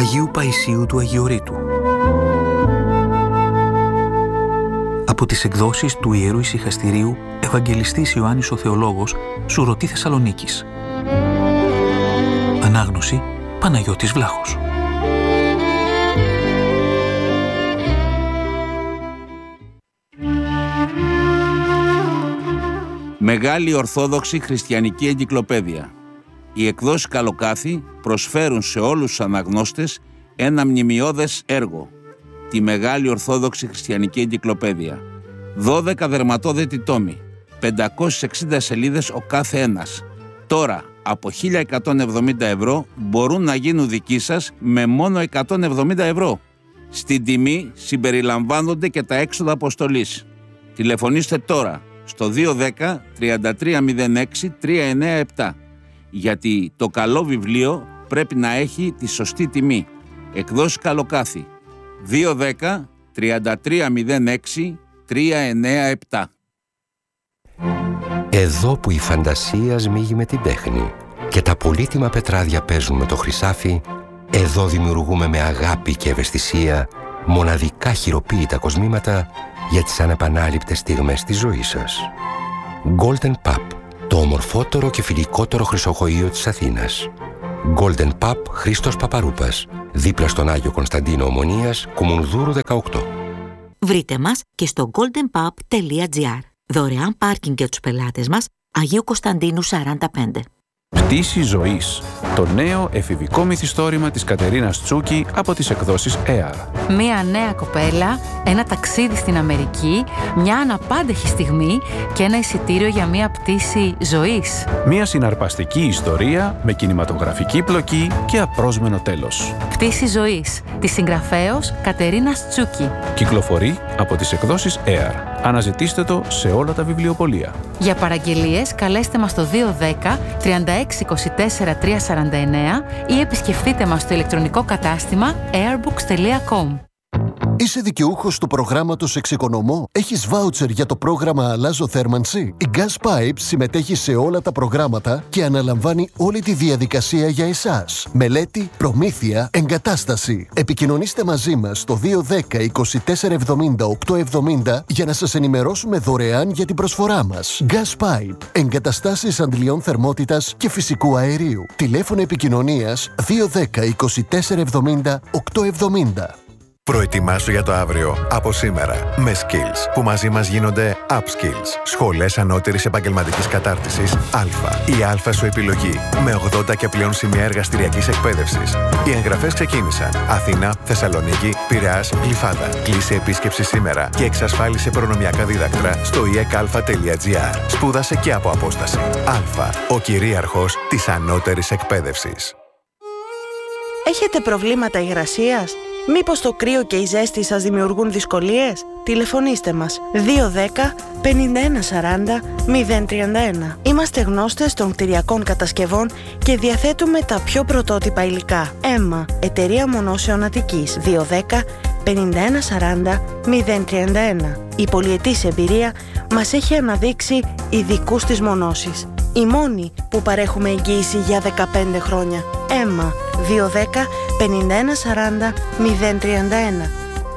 Αγίου Παϊσίου του Αγιορείτου. Από τις εκδόσεις του Ιερού Ησυχαστηρίου Ευαγγελιστής Ιωάννης ο Θεολόγος, Σουρωτή Θεσσαλονίκης. Ανάγνωση Παναγιώτης Βλάχος. Μεγάλη Ορθόδοξη Χριστιανική Εγκυκλοπαίδεια. Οι εκδόσεις Καλοκάθι προσφέρουν σε όλους τους αναγνώστες ένα μνημειώδες έργο, τη Μεγάλη Ορθόδοξη Χριστιανική Εγκυκλοπαίδεια. 12 δερματόδετοι τόμοι, 560 σελίδες ο κάθε ένας. Τώρα, από 1.170 ευρώ μπορούν να γίνουν δική σας με μόνο 170 ευρώ. Στην τιμή συμπεριλαμβάνονται και τα έξοδα αποστολής. Τηλεφωνήστε τώρα στο 210 3306 397, γιατί το καλό βιβλίο πρέπει να έχει τη σωστή τιμή. Εκδόσεις Καλοκάθι, 210 3306 397. Εδώ που η φαντασία σμίγει με την τέχνη και τα πολύτιμα πετράδια παίζουν με το χρυσάφι, εδώ δημιουργούμε με αγάπη και ευαισθησία μοναδικά χειροποίητα κοσμήματα για τις ανεπανάληπτες στιγμές της ζωής σας. Golden Pub, το ομορφότερο και φιλικότερο χρυσοχοείο της Αθήνας. Golden Pub Χρήστος Παπαρούπας, δίπλα στον Άγιο Κωνσταντίνο Ομονίας, Κουμουνδούρου 18. Βρείτε μας και στο goldenpub.gr. Δωρεάν πάρκινγκ για τους πελάτες μας, Αγίου Κωνσταντίνου 45. Πτήση ζωής. Το νέο εφηβικό μυθιστόρημα της Κατερίνας Τσούκη από τις εκδόσεις ΕΑΡ. Μία νέα κοπέλα, ένα ταξίδι στην Αμερική, μια αναπάντεχη στιγμή και ένα εισιτήριο για μια πτήση ζωής. Μία συναρπαστική ιστορία με κινηματογραφική πλοκή και απρόσμενο τέλος. Πτήση ζωής, της συγγραφέως Κατερίνας Τσούκη. Κυκλοφορεί από τις εκδόσεις ΕΑΡ. Αναζητήστε το σε όλα τα βιβλιοπωλεία. Για παραγγελίες καλέστε μας στο 210 36 24 349 ή επισκεφτείτε μας στο ηλεκτρονικό κατάστημα airbooks.com. Είσαι δικαιούχος του προγράμματος Εξοικονομώ? Έχεις βάουτσερ για το πρόγραμμα Αλλάζω Θέρμανση? Η Gas Pipes συμμετέχει σε όλα τα προγράμματα και αναλαμβάνει όλη τη διαδικασία για εσάς. Μελέτη, προμήθεια, εγκατάσταση. Επικοινωνήστε μαζί μας στο 210 24 70 870 για να σας ενημερώσουμε δωρεάν για την προσφορά μας. Gas Pipe. Εγκαταστάσεις αντλιών θερμότητας και φυσικού αερίου. Τηλέφωνο επικοινωνίας 210 24 70 870. Προετοιμάσου για το αύριο από σήμερα με Skills, που μαζί μας γίνονται Upskills. Σχολές ανώτερης επαγγελματικής κατάρτισης Α. Η Α σου επιλογή με 80 και πλέον σημεία εργαστηριακής εκπαίδευσης. Οι εγγραφές ξεκίνησαν. Αθήνα, Θεσσαλονίκη, Πειραιάς, Γλυφάδα. Κλείσε επίσκεψη σήμερα και εξασφάλισε προνομιακά δίδακτρα στο iekalfa.gr. Σπούδασε και από απόσταση. Α. Ο κυρίαρχος της ανώτερης εκπαίδευσης. Έχετε προβλήματα υγρασίας? Μήπως το κρύο και η ζέστη σας δημιουργούν δυσκολίες? Τηλεφωνήστε μας 210 51 40 031. Είμαστε γνώστες των κτηριακών κατασκευών και διαθέτουμε τα πιο πρωτότυπα υλικά. ΕΜΜΑ, Εταιρεία Μονώσεων Αττικής, 210 51 40 031. Η πολυετής εμπειρία μας έχει αναδείξει ειδικούς στις μονώσεις. Η μόνη που παρέχουμε εγγύηση για 15 χρόνια. ΕΜΜΑ 210 51 40 031.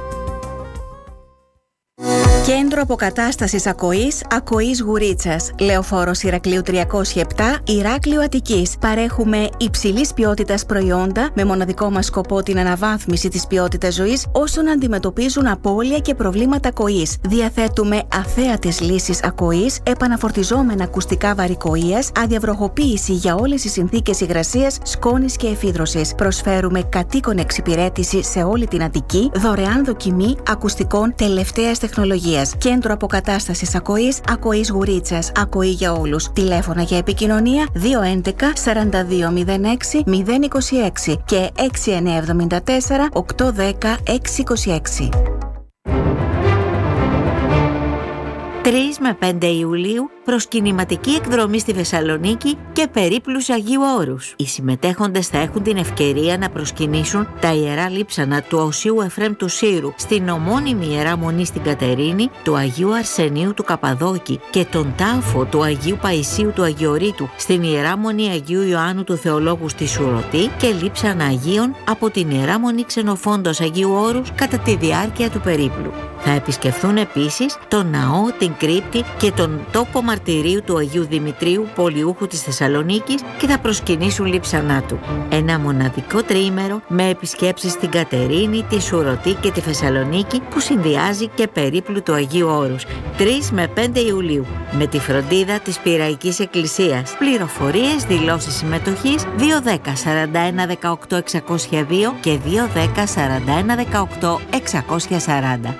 Κέντρο Αποκατάστασης Ακοής, Ακοής Γουρίτσας. Λεωφόρος Ηρακλείου 307, Ηράκλειο Αττικής. Παρέχουμε υψηλής ποιότητας προϊόντα με μοναδικό μας σκοπό την αναβάθμιση της ποιότητας ζωής όσων αντιμετωπίζουν απώλεια και προβλήματα ακοής. Διαθέτουμε αθέατες λύσεις ακοής, επαναφορτιζόμενα ακουστικά βαρικοείας, αδιαβροχοποίηση για όλες τις συνθήκες υγρασίας, σκόνης και εφίδρωσης. Προσφέρουμε κατοίκον εξυπηρέτηση σε όλη την Αττική, δωρεάν δοκιμή ακουστικών τελευταίας τεχνολογίας. Κέντρο Αποκατάστασης Ακοής, Ακοής Γουρίτσας. Ακοή για όλους. Τηλέφωνα για επικοινωνία 211 4206 026 και 6974 810 626. 1 3 με 5 Ιουλίου προσκυνηματική εκδρομή στη Θεσσαλονίκη και περίπλους Αγίου Όρους. Οι συμμετέχοντες θα έχουν την ευκαιρία να προσκυνήσουν τα ιερά λείψανα του Οσίου Εφραίμ του Σύρου στην ομώνυμη Ιερά Μονή στην Κατερίνη, του Αγίου Αρσενίου του Καπαδόκη και τον τάφο του Αγίου Παϊσίου του Αγιορείτου στην Ιερά Μονή Αγίου Ιωάννου του Θεολόγου στη Σουρωτή και λείψανα Αγίων από την Ιερά Μονή Ξενοφόντος Αγίου Όρους κατά τη διάρκεια του περίπλου. Θα επισκεφθούν επίσης τον ναό, την κρύπτη και τον τόπο μαρτυρίου του Αγίου Δημητρίου, πολιούχου της Θεσσαλονίκης, και θα προσκυνήσουν λείψανά του. Ένα μοναδικό τριήμερο με επισκέψεις στην Κατερίνη, τη Σουρωτή και τη Θεσσαλονίκη που συνδυάζει και περίπλου του Αγίου Όρους. 3 με 5 Ιουλίου με τη φροντίδα της Πειραϊκής Εκκλησίας. Πληροφορίες, δηλώσεις συμμετοχής 210 41 18 602 και 210 41 18 640.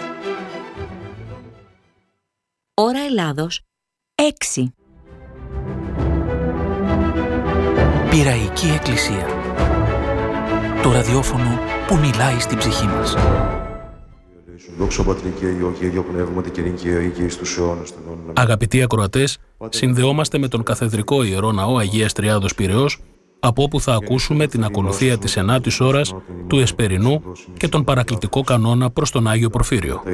Ώρα Ελλάδος 6. Πειραϊκή Εκκλησία. Το ραδιόφωνο που μιλάει στην ψυχή μας. Αγαπητοί ακροατές, συνδεόμαστε με τον Καθεδρικό Ιερό Ναό Αγίας Τριάδος Πειραιώς, από όπου θα ακούσουμε την ακολουθία της 9ης ώρας του Εσπερινού και τον παρακλητικό κανόνα προς τον Άγιο Πορφύριο.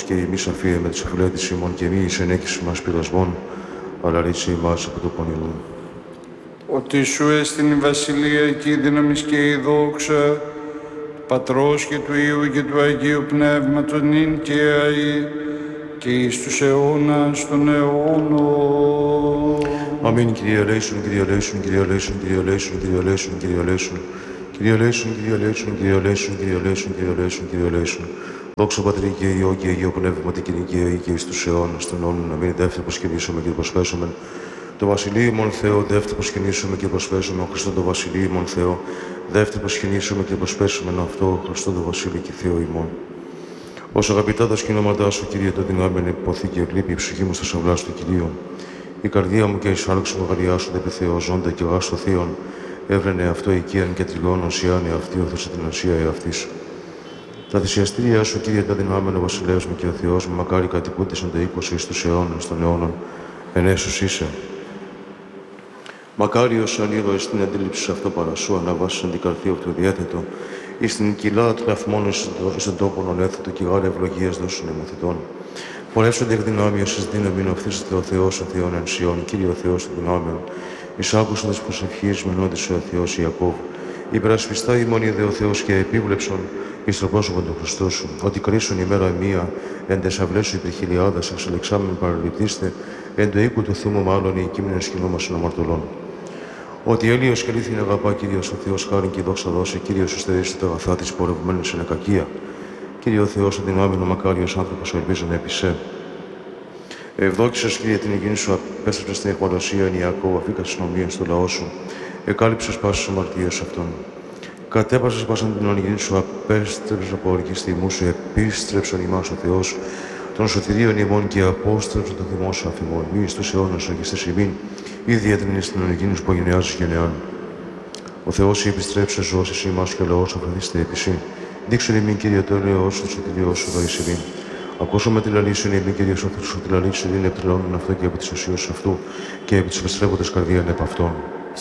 Ότι σου έστειν η βασιλεία και η δύναμη και η δόξα, Πατρός και του Υιού και του Αγίου Πνεύματος νυν και αεί και εις τους αιώνας των αιώνων. Αμήν. Kyrie eleison, Kyrie eleison, Kyrie eleison, Kyrie eleison, Kyrie eleison, Kyrie eleison. Kyrie eleison, Kyrie eleison, Kyrie eleison, Kyrie eleison, Kyrie eleison, Kyrie eleison. Δόξα Πατρί και Υιό και Αγίο Πνεύματι και νικαία και εις τους αιώνας των αιώνων. Αμήν. Δεύτερο προσκυνήσουμε και προσφέσουμε το Βασιλείο ημών Θεό. Δεύτερο προσκυνήσουμε και προσφέσουμε ο Χριστό το Βασιλείο ημών Θεό. Δεύτερο προσκυνήσουμε και προσφέσουμε αυτό Χριστό το Βασίλειο και Θεό ημών. Όσο αγαπητά τα σκηνώματά σου, Κύριε, το δυνάμενο υποθεί και εκλείπει η ψυχή μου στα σαυλά του Κυρίου. Η καρδία μου και η σάλξη μου αγαλιάσονται επί Θεό, ζώντα και γάστο Θείον. Έβρενε αυτό οικίαν και τριγώνων, σιάνει αυτή όθωσε την ουσία εαυτής. Τα θυσιαστήριά σου, Κύριε, τα δυνάμενο βασιλεύς μου και ο Θεός μου, μακάρι κατοικούνται τα 20 εις τους αιώνας των αιώνων, ενέσους είσαι. Μακάριος αν είδω εις την αντίληψη σε αυτό παρασού, αναβάσισαν την καρδία του διέθετο, εις την κοιλά του λαθμών εις τον τόπον ονέθετο και γάρε ευλογίες δώσουν εμωθητών. Πορεύσονται εκ δυνάμεως εις δύναμην οφθήσεται ο Θεός ο Θεόν εν Σιών, Κύριε ο Θεός των δυνάμεων, εις άκουσον της προσευχής μενόντισε ο Θεός Ιακώβ. Υπερασπιστά ημών είδε ο Θεός και επίβλεψον εις το πρόσωπο του Χριστού σου, ότι κρίσουν ημέρα μία, εν τες αυλές σου υπερχιλιάδας, εξελεξάμεν παραληπτήστε, εν το οίκου του Θεού μου μάλλον οι κείμενες κοινόμασιν αμαρτωλών. Ότι έλειος και αλήθινη αγαπά, Κύριος ο Θεός, χάριν και δόξα δώσε, Κύριος στερήσει τα αγαθά της πορευμένης εν κακία. Κύριε ο Θεός, ο δυνάμενο μακάριος άνθρωπος, ελπίζον επί σε. Ευδόξησες, Κύριε, την υγιεινή σου, απέστρεψες στην εκμαλωσία εν Ιακώβ, αφήκασες νομία στο λαό σου, εκάλυψες πάσες αμαρτίες αυτών. Κατέπασες πάσαν την υγιεινή σου, απέστρεψες από οργής θυμού σου, επίστρεψον ημάς ο Θεός, των σωτηρίων ημών και απόστρεψον το θυμό σου αφημών. Μη εις τους αιώνας αγιστές ημίν, ήδη έτρινες την υγιεινή σου που γενεάζεις γενεάν. Ο Θεός επιστρέψε ζώσεις ημάς και ο λαός αφραθίστε επί σύ. Δείξον ημίν, Κύριε, το έλεος σου, το σωτηριός σου, δωρείς ημίν. Ακούσαμε τη λαλήσεων ημίν, Κύριε, σου τη λαλήσεων είναι επιτελώνουν αυτό και επί της ουσίας αυτού και επί της επιστρέφοντες καρδίαν επ' αυτών.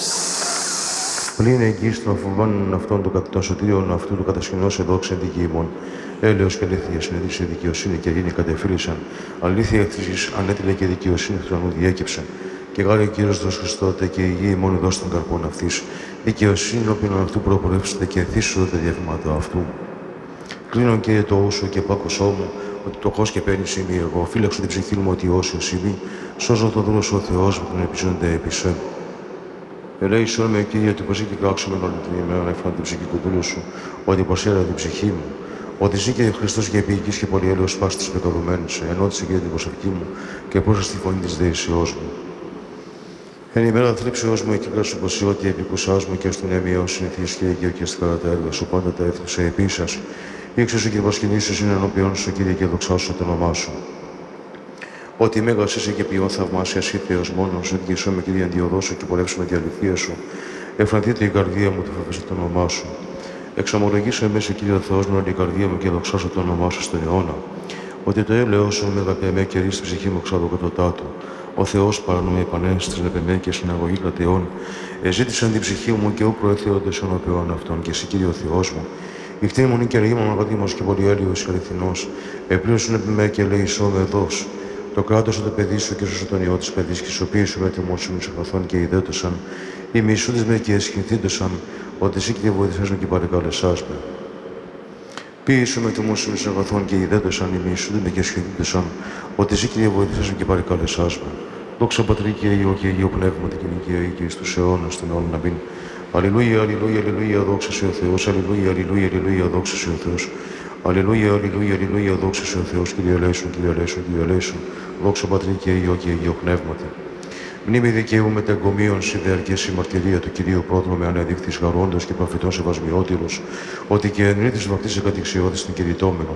Πλην εγγύς των αφοβάνων αυτών των σωτήριων αυτού του κατασκηνός εδόξεν τη γη ημών. Έλεος και αλήθεια συνεδρίσε δικαιοσύνη και ειρήνη κατεφύλησαν. Αλήθεια εχθρικής ανέτειλε και δικαιοσύνη του ουρανού διέκυψε. Και γάρε ο Κύριος δός Χριστότε και η γη ημών δώσει των καρπών αυτής. Δικαιοσύνη όποιον αυτού προπορεύσετε και ενθύσσονται τα διαβήματα αυτού. Κλείνον, Κύριε, το ούσο και πάκωσό μου, ότι το χώς και παίρνεις είμαι εγώ. Φύλαξε την ψυχή μου ότι όσιος είμαι, σώζω το δούλος ο Θεός μου, τον επιζώνται επί σε. Ελέησον με, Κύριε, ότι πως και κάξουμε όλη την ημέρα, έφρανα την ψυχή του δούλου σου, ότι προσέλαβε την ψυχή μου. Ότι ζει και Χριστός και επίοικης και πολυέλεος πάση της πεκαδουμένης, ενώτησε, Κύριε, την προσευχή μου και πρόσθεσε τη φωνή της δεησιός μου. Εν ημέρα θλίψεώς μου εκκύκλασε πως ότι επικουσάς μου και στον έμειός συνηθείς και έγκαιο και στα τα έργα σου πάντα τα έθνουσε επίσης. Ήξεσαι και προσκυνήσεις είναι ενώπιον σου, Κύριε, και δοξάσου το όνομά σου. Ότι μέγας είσαι και ποιόν θαυμάσιας ή Θεός μόνος, οδηγήσαμε, Κύριε, αντιοδώσου και πορεύσουμε τη αληθεία σου. Εφραντείται η καρδία μου, το φοβέσαι το όνομά σου. Εξομολογήσω εμέσαι, Κύριε Θεός μου, η καρδία μου και δοξάσω το όνομά σου στον αιώνα. ότι το έλεος σου με αγαπημέ και ρί στην ψυχή μου ξαδοκατωτά του. Ο Θεός παρανομή επανέστης λεπεμέ και συναγωγή λατεών, εζήτησαν την ψυχή μου και ου προεθέοντες ενώπιον αυτών και εσύ Κύριε ο Θεός μου. Η κτήνη μου και αργή μου αγαδήμος και πολυέλιος αληθινός, επλήρωσον επιμέ και ελεησό με δός. Το κράτος το παιδί σου και σώσο τον ιό της παιδής και σωπήσου με τιμώσου μου σε αγαθών και ιδέτωσαν, οι μισούδες με και εσχυνθήτωσαν, ότι εσύ και βοηθήσας με και παρεκάλεσάς με. Ποιήσου με τιμώσου σε αγαθών και ιδέτωσαν, οι μισούδες με και εσχυνθήτωσαν, ότι εσύ και βοηθήσας με και παρεκάλεσάς με. Δόξα Πατρί και Υιό και Υιό Πνεύμα την κοινική και εις τους αιώνας των αιώνων αμήν. Αλληλούια, αλληλούια, αλληλούια, δόξα σε ο Θεός, αλληλούια, αλληλούια, αλληλούια, δόξα σε ο Θεός. Αλληλούια, αλληλούια, αλληλούια, δόξα σε ο Θεός, Κύριε ελέησον, Κύριε ελέησον, Κύριε ελέησον. Δόξα Πατρί και Υιό και Υιό Πνεύματι. Μνήμη δικαίου μεταγκομίων συνδεαρκές η μαρτυρία του Κυρίου πρόδρομο με ανεδείχθης γαρόντος και προφητών σεβασμιότηρος, ότι και εν ρήτης βαπτής εκατηξιώδης την κηρυτόμενον.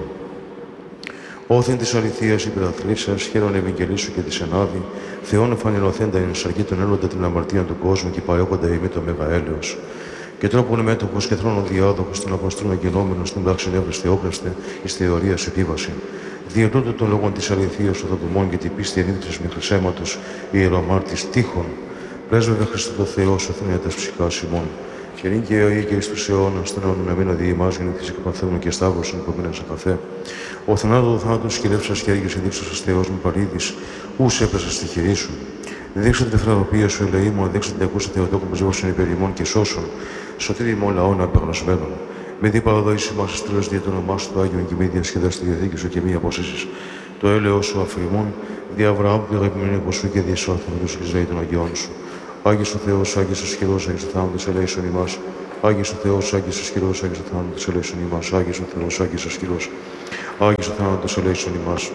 Όθεν της αληθείας υπεραθλήσας, χαίρον ευαγγελίσου και της ενάδη, Θεόν εφανερωθέντα εν σαρκή τον έλλοντα την αμαρτία του κόσμου και παρέχοντα ημί το μεγαέλεος. Και τρόπον μέτοχος και θρόνον διάδοχος των Αποστόλων αγγελόμενων στην πράξη έβρεσθε όπλαστε εις θεωρίας επίβαση. Διαιτούνται των λόγων της αληθείας των δομών και την πίστη ενίδρυσης με χρυσέματος ιερομάρτης τείχων. Πρέσβευε Χριστό το Θεό, σωθήνια τας ψυχάς ημών. Και νύν και Υιό και εις τους αιώνας, τον αιώνα να μην αδιημάς γεννηθείς εκ παθαίνου και σταύρωσον υπομείνας σε καφέ. Ο θανάτου σκυλεύσας και έργης εδείξωσας Θεός με παρήδης, ούς έπεσα στη χειρή σου. Δείξτε την ευθραδοπία σου, ελεήμων, δείξτε την ακούσα Θεοτόκου που ζεύωσαν υπέρ ημών και σώσον, σωτήρι ημών λαών απεγνωσμένων. Με δι' παραδόηση μας στέλνος δια το όνομά σου το Άγιον και μη διασκεδάς τη διαθήκη σου και μη αποσύσεις. Το έλεος σου αφημών, δι' Αβραάμ και αγαπημένο σου και διεσώθεν τους Ισραήλ των Αγιών σου. Άγιος ο Θεός, Άγιος ο Ισχυρός, Άγιος ο θάνατος ελέησον ημάς. Άγιος ο Θεός, Άγιος ο Ισχυρός, Άγιος ο θάνατος ελέησον ημάς. Άγιος ο Θεός, Άγιος ο Ισχυρός, Άγιος ο θάνατος ελέησον ημάς.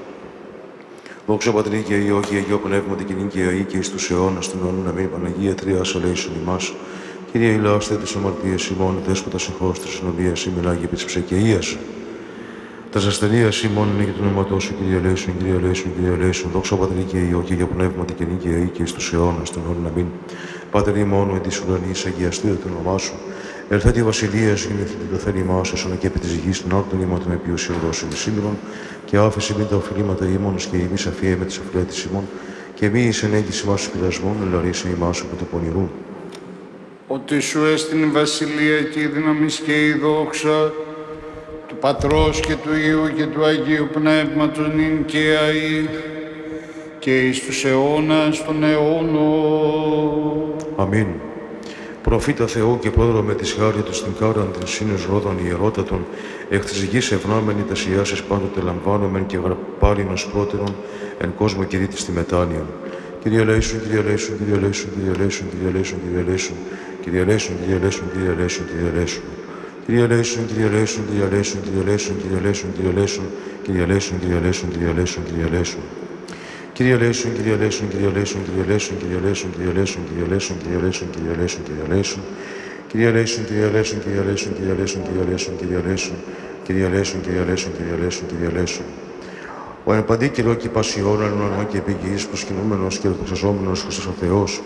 Δόξα Πατρί και Υιό και Υιό Πνεύμα την κοινή και Υιή και εις τους αιώνας των αιώνων αμήν. Παναγία Τριάς ελέησον ημάς. Κύριε ηλάστε τις αμαρτίες ημών, δέσποτα συγχώρος της συνοδείας ημών, Άγιε επί της ψεκαιίας. Τας ασθενείας ημών είναι και του ονόματός σου, Κύριε ελέησον, Κύριε ελέησον, Κύριε ελέησον. Δόξα Πατρί και Υιό και Υιό Πνεύμα την κοινή και Υιή και εις τους αιώνας των αιώνων αμήν. Πάτερ ημών εν της ουρανής, αγιαστείτε το όνομά σου. Ελθέτει η βασιλεία σου, γεννηθείτε το θέλημά σου, έσωνα και επί της γης των άρτων ημών με ποιουσίων δώσιμη σήμερον, και άφεση μην τα οφειλήματα ημών και η μη αφιέ με τις αφιλέτης ημών, και μη εις ενέγγιση μας του πειρασμών, ελαρίσε ημάς από το πονηρού. Ότι σου έστειν η βασιλεία και η δύναμη και η δόξα του Πατρός και του Υιού και του Αγίου Πνεύματος νυν και αεί και εις τους αιώνας των αιώνων. Αμήν. Προφήτα Θεού και πρόδρο με της χάρη του στην κάραν την σύνους ρόδων ιερότατων, εκ της γης ευνάμενη τας ιάσεις πάντοτε λαμβάνομεν και γραπάλινος πρώτερον εν κόσμο κηρύττει στη μετάνοια. Κύριε ελέησον, Κύριε ελέησον, Κύριε ελέησον, Κύριε ελέησον, Κύριε ελέησον, Κύριε ελέησον, Κύριε ελέησον, Κύριε ελέησον, Κύριε ελέησον, Κύριε ελέησον. Κύριε ελέησον, Κύριε ελέησον, Κύριε ελέησον, Κύριε ελέησον, Κύριε ελέησον, Κύριε ελέησον, Κύριε ελέησον, Κύριε ελέησον, Κύριε ελέησον, Κύριε ελέησον. Κύριε ελέησον, Κύριε ελέησον, Κύριε ελέησον, Κύριε ελέησον, Κύριε ελέησον, Κύριε ελέησον, Κύριε ελέησον, Κύριε ελέησον, Κύριε ελέησον, Κύριε ελέησον. Κύριε ελέησον, Κύριε ελέησον, Κύριε ελέησον, Κύριε ελέησον, Κύριε ελέησον, Κύριε ελέησον, Κύριε ελέησον, Κύριε ελέησον, Κύριε ελέησον, Κύριε ελέησον. Ο εν παντή καιρό και πάση ώρα εν ουρανό και επί γης προσκυνούμενος και δοξαζόμενος Χριστός ο Θεός.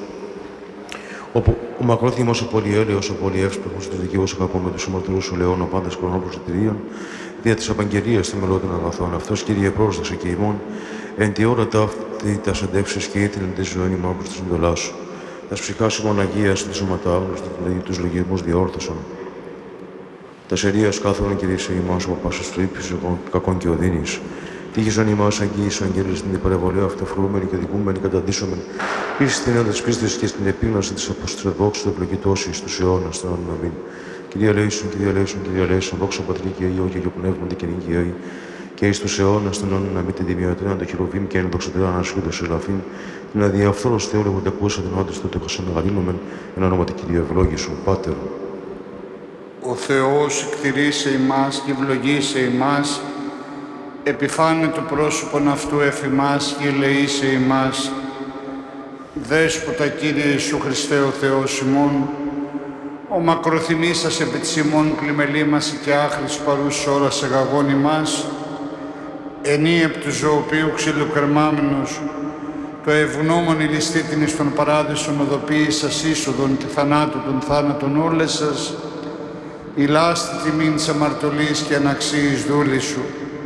Ο μακρόθυμος, ο πολυέλεος, ο πολυεύσπρεχος, του δικαιούς αγαπώμε τους ομορφούς σου λεών, ο πάντας χρονών προσωτηρίων, δια της απαγγελίας των μελών των αγαθών. Αυτός, Κύριε, πρόσδοξε και ημών, εν τη ώρα ταύτη τας αντεύξεις και ήτην τη ζωή ημών προς τη συντολά σου. Τας ψυχάς ημών αγίας, τη σωματά, τους λογισμούς διόρθωσαν. Τας ερίας κάθορων και διεσαι ημάς, ο πάσος τρύπης, κακών και οδύνης. Τύχησαν ημάς αγγείς αγγέλες στην υπερεβολία αυτοφρούμενη και δικούμενη καταντήσομεν, εις την έντα της πίστης και στην επίγνωση της αποστρεδόξου του ευλογητός εις τους αιώνας των αιώνων αμήν. Κύριε ελέησον, Κύριε ελέησον, Κύριε ελέησον, δόξα Πατρί και Υιό και Υιό Πνεύμα την κοινή και Υιή, και εις τους αιώνας των αιώνων αμήν την δημιουργία των χειροβήμ και εν δοξατέρα ανασχήδος ελαφήν, την αδιαφθόρος Θεό λεγοντακούσα την όντως του τέχος αναγαλήνομεν, εν ονόματι Κύριε ευλόγησον, Πάτερ. Ο Θεός εκτηρήσε ημάς και ευλογήσε ημάς, επιφάνε το πρόσωπον αυτού εφημάς και ελεήσε ημάς. Δέσποτα Κύριε Ιησού Χριστέ ο Θεός ημών, ο μακροθυμής σας επί της ημών πλημελήμαση και άχρης παρούς ώρας εγαγών ημάς, ενή επ' του ζωοποιού ξυλοκερμάμενος, το ευγνώμων ηλιστήτην εις των παράδεισων οδοποίησας είσοδον τη θανάτου των θάνατων όλες σας, ηλάστη τιμήν της αμαρτωλής και αναξίης δούλης σου,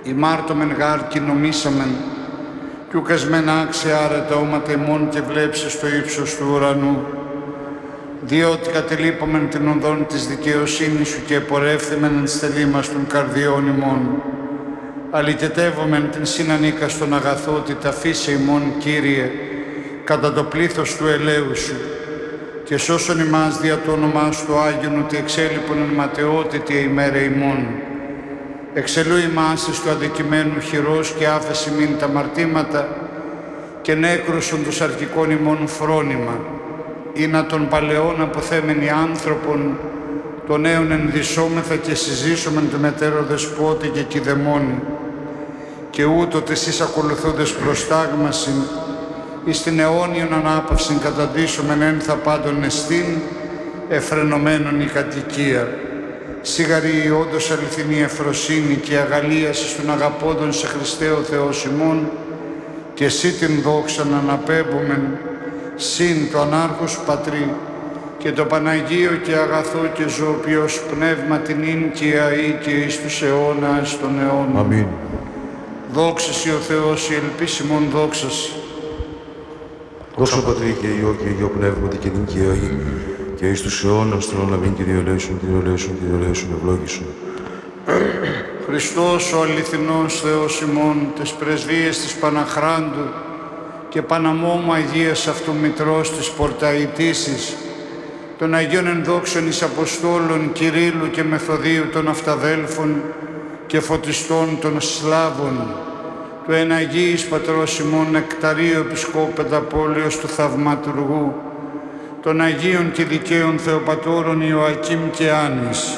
ημάρτωμεν γάρ κοινομήσαμεν, κι ουκασμεν άξια άρετα όματα ημών και βλέψεις στο ύψος του ουρανού. Διότι κατελείπομεν την οδόν της δικαιοσύνης σου και επορεύθημεν εν στελή μας των καρδιών ημών. Αλυτετεύομεν την συνανίκα των αγαθότητα φύσε ημών, Κύριε, κατά το πλήθος του ελέου σου. Και σώσον ημάς δια το όνομά σου το Άγιον, ότι εξέλιπον εν ματαιότητη ημέρα ημών. Εξελού ημάς εις του αδικημένου χειρός και άφεση μην τα μαρτήματα και νέκρουσον τους αρχικών ημών φρόνημα, ή να των παλαιών αποθέμενοι άνθρωπον, των νέων ενδυσόμεθα και συζήσομεν το μετέρο δεσπότη και κηδεμόνι, και ούτω εσείς ακολουθούντες προστάγμασιν, εις την αιώνιον ανάπαυσιν καταντήσομεν ένθα πάντων εστίν, εφρενωμένον η κατοικία. Σίγαρη η όντως αληθινή ευφροσύνη και αγαλίαση των αγαπώντων σε Χριστέ ο Θεός ημών, και εσύ την δόξαν αναπέμπομεν, συν το ανάρχος Πατρί και το Παναγίο και αγαθό και ζωοποιός πνεύμα την ίν και αή και εις τους αιώνας των αιώνων. Αμήν. Δόξα ο Θεός, η ελπίσιμον δόξας. Δόξα Πατρί και Υιό και Υιό Πνεύματι και νυν και αή και εις τους αιώνας των αμήν, Κύριε ελέησον, Κύριε ελέησον, Κύριε ελέησον, ευλόγησον. Χριστός ο αληθινός Θεός ημών, τες πρεσβείες της Παναχράντου και Παναμόμου Αγίας Αυτομητρός της Πορταϊτήσης, των Αγίων ενδόξων εις Αποστόλων Κυρίλλου και Μεθοδίου των Αυταδέλφων και Φωτιστών των Σλάβων, του Εναγίης Πατρός ημών Νεκταρίου Επισκόπου Πενταπόλεως του Θαυματουργού, των Αγίων και Δικαίων Θεοπατώρων Ιωακήμ και Άννης,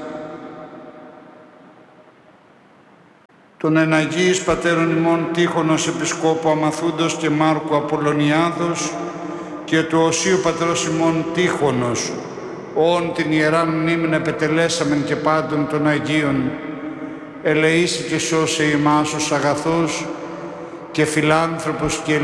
των Εναγίης Πατέρων ημών Τύχωνος Επισκόπου Αμαθούντος και Μάρκου Απολλωνιάδος και του Οσίου Πατρός ημών Τύχωνος, όν την Ιεράν μνήμην επετελέσαμεν και πάντων των Αγίων, ελεήσει και σώσε ημάς ως αγαθός και φιλάνθρωπος και